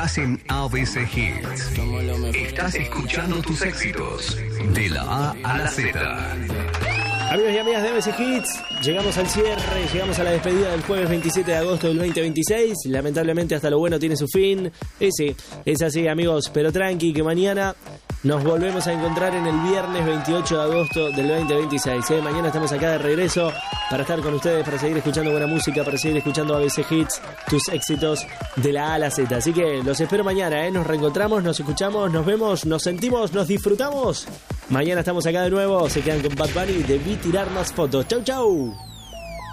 Estás en ABC Hits. Estás escuchando tus éxitos de la A a la Z. Amigos y amigas de ABC Hits, llegamos al cierre, llegamos a la despedida del jueves 27 de agosto del 2026. Lamentablemente hasta lo bueno tiene su fin. Sí, es así, amigos, pero tranqui, que mañana nos volvemos a encontrar en el viernes 28 de agosto del 2026. Mañana estamos acá de regreso para estar con ustedes, para seguir escuchando buena música, para seguir escuchando ABC Hits, tus éxitos de la A a la Z. Así que los espero mañana, nos reencontramos, nos escuchamos, nos vemos, nos sentimos, nos disfrutamos. Mañana estamos acá de nuevo, se quedan con Bad Bunny, debí tirar más fotos. Chau, chau.